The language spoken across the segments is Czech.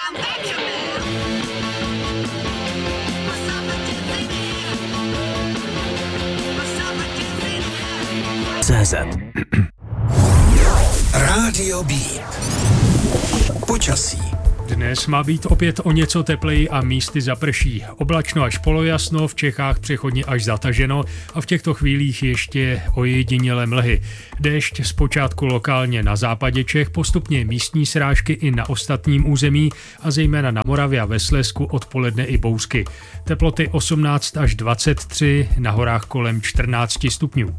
CZ Rádio Beat. Počasí. Dnes má být opět o něco tepleji a místy zaprší. Oblačno až polojasno, v Čechách přechodně až zataženo a v těchto chvílích ještě ojedinělé mlhy. Déšť zpočátku lokálně na západě Čech, postupně místní srážky i na ostatním území a zejména na Moravě a ve Slezsku odpoledne i bouřky. Teploty 18 až 23, na horách kolem 14 stupňů.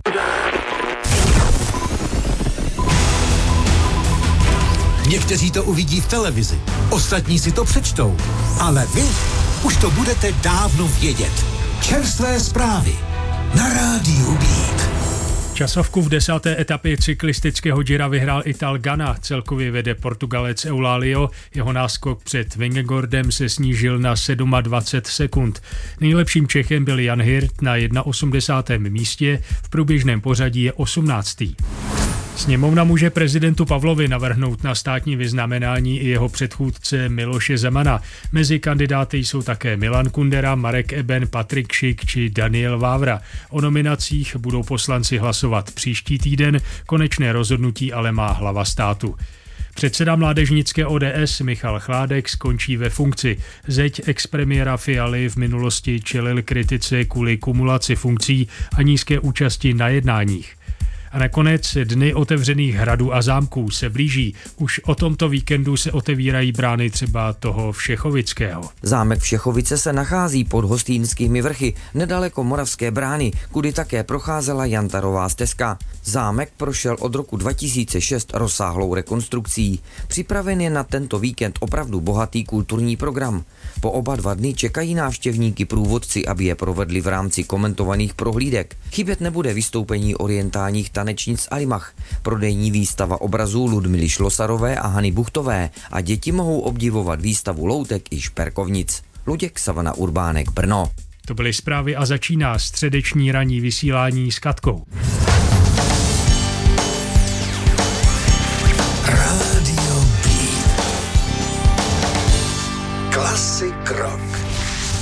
Někteří to uvidí v televizi, ostatní si to přečtou, ale vy už to budete dávno vědět. Čerstvé zprávy na Rádiu Beat. Časovku v 10. etapě cyklistického Gira vyhrál Ital Ganna, celkově vede Portugalec Eulálio, jeho náskok před Vingegaardem se snížil na 27 sekund. Nejlepším Čechem byl Jan Hirt na 81. místě, v průběžném pořadí je 18. Sněmovna může prezidentu Pavlovi navrhnout na státní vyznamenání i jeho předchůdce Miloše Zemana. Mezi kandidáty jsou také Milan Kundera, Marek Eben, Patrik Šik či Daniel Vávra. O nominacích budou poslanci hlasovat příští týden, konečné rozhodnutí ale má hlava státu. Předseda mládežnické ODS Michal Chládek skončí ve funkci. Zeď expremiéra Fialy v minulosti čelil kritice kvůli kumulaci funkcí a nízké účasti na jednáních. A nakonec dny otevřených hradů a zámků se blíží. Už o tomto víkendu se otevírají brány třeba toho Všechovického. Zámek Všechovice se nachází pod Hostýnskými vrchy, nedaleko Moravské brány, kudy také procházela Jantarová stezka. Zámek prošel od roku 2006 rozsáhlou rekonstrukcí. Připraven je na tento víkend opravdu bohatý kulturní program. Po oba 2 dny čekají návštěvníky průvodci, aby je provedli v rámci komentovaných prohlídek. Chybět nebude vystoupení orientálních tanečnic Alimach, prodejní výstava obrazů Ludmily Šlosarové a Hany Buchtové a děti mohou obdivovat výstavu loutek i šperkovnic. Luděk Savana Urbánek, Brno. To byly zprávy a začíná středeční ranní vysílání s Katkou.